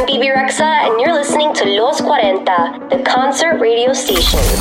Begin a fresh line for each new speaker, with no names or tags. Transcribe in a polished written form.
Bibi Rexa, and you're listening to Los 40, the concert radio station.